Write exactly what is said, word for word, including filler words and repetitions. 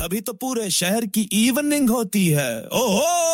तभी तो पूरे शहर की इवनिंग होती है। ओहो।